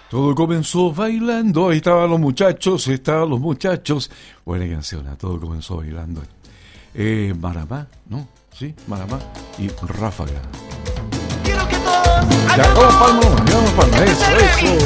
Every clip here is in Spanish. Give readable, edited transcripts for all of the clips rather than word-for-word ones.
Todo comenzó bailando, ahí estaban los muchachos, Buena canción, todo comenzó bailando. Maramá, ¿no? Sí, Maramá y Ráfaga. Quiero que todos Ya, vamos palma, eso.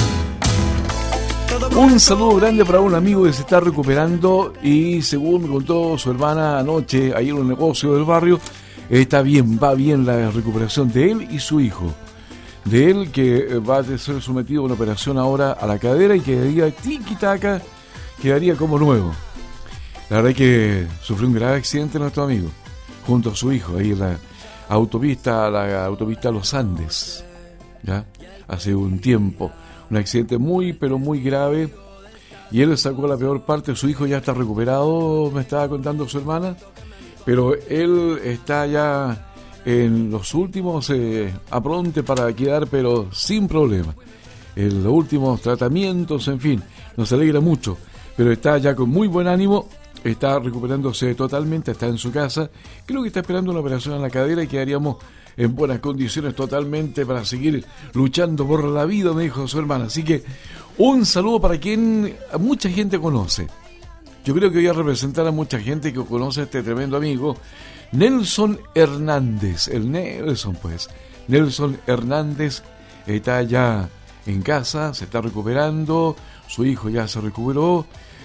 Un saludo grande para un amigo que se está recuperando y según me contó su hermana anoche, ahí en un negocio del barrio, va bien la recuperación de él y su hijo. De él que va a ser sometido a una operación ahora a la cadera y quedaría tiki-taka, quedaría como nuevo. La verdad es que sufrió un grave accidente nuestro amigo, junto a su hijo, ahí en la autopista Los Andes, ¿ya? Hace un tiempo, un accidente muy, pero muy grave, y él sacó la peor parte. Su hijo ya está recuperado, me estaba contando su hermana, pero él está ya en los últimos apronte para quedar, pero sin problema. En los últimos tratamientos, en fin, nos alegra mucho, pero está ya con muy buen ánimo, está recuperándose totalmente, está en su casa. Creo que está esperando una operación en la cadera y quedaríamos en buenas condiciones totalmente para seguir luchando por la vida, me dijo su hermana. Así que un saludo para quien mucha gente conoce. Yo creo que voy a representar a mucha gente que conoce a este tremendo amigo, Nelson Hernández. Nelson Hernández está ya en casa, se está recuperando, su hijo ya se recuperó.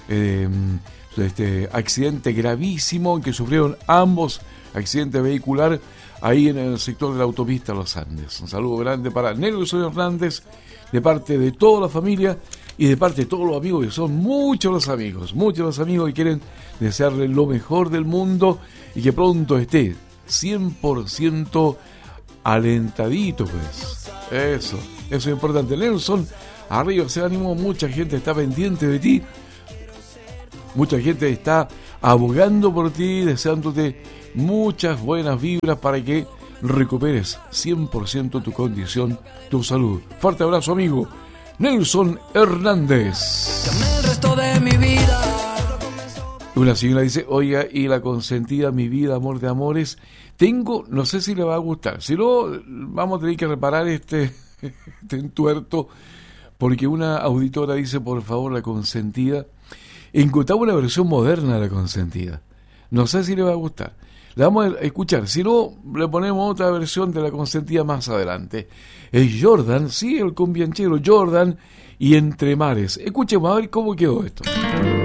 Este accidente gravísimo que sufrieron ambos, accidente vehicular ahí en el sector de la autopista Los Andes. Un saludo grande para Nelson Hernández, de parte de toda la familia y de parte de todos los amigos, que son muchos los amigos que quieren desearle lo mejor del mundo y que pronto esté 100% alentadito, pues. Eso es importante. Nelson, arriba ese ánimo, mucha gente está pendiente de ti, mucha gente está abogando por ti, deseándote muchas buenas vibras para que recuperes 100% tu condición, tu salud. Fuerte abrazo, amigo Nelson Hernández. el resto de mi vida. Una señora dice: oiga, y la consentida, mi vida, amor de amores, tengo, no sé si le va a gustar, si no, vamos a tener que reparar este entuerto, porque una auditora dice: por favor, la consentida. Encontramos una versión moderna de la consentida, no sé si le va a gustar. La vamos a escuchar, si no, le ponemos otra versión de la consentida más adelante. Es Jordan, sí, el cumbianchero Jordan y Entre Mares. Escuchemos a ver cómo quedó esto.